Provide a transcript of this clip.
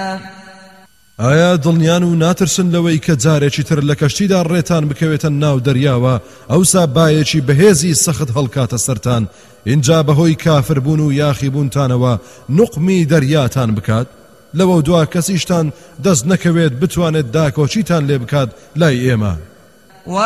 ئایا دڵنیان و ناترسن لەوەی کە جارێکی تر لە کەشتیدا ڕێتان بکەوێتە ناو دەریاوە ئەوسا بایەکی بەهێزی سەخت هەڵکاتە سەرتان اینجا بەهۆی کافربوون و یاخیبوونتانەوە نوقمی دەریاتان بکات لەوە دوا کەسیشتان دەست نەکەوێت بتوانێت داکۆچیتان لێ بکات لای ئێمە